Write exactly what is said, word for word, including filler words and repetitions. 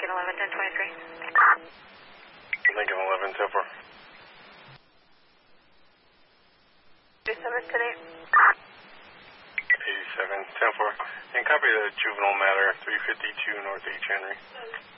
Lincoln eleven, ten twenty-three. Lincoln eleven, ten four. eighty-seven, ten eight. eighty-seven, ten four. And copy the juvenile matter, three fifty-two North H. Henry.